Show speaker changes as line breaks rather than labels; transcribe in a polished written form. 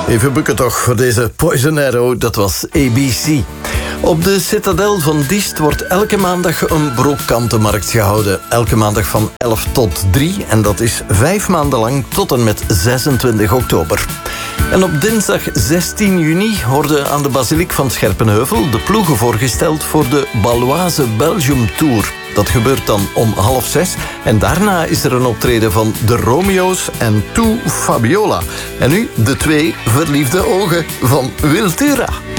Even bukken toch voor deze Poison Arrow, dat was ABC. Op de Citadel van Diest wordt elke maandag een broodkantenmarkt gehouden. Elke maandag van 11 tot 3 en dat is 5 maanden lang tot en met 26 oktober. En op dinsdag 16 juni worden aan de basiliek van Scherpenheuvel de ploegen voorgesteld voor de Baloise Belgium Tour. Dat gebeurt dan om 5:30 en daarna is er een optreden van de Romeo's en To Fabiola. En nu de 2 verliefde ogen van Wiltura.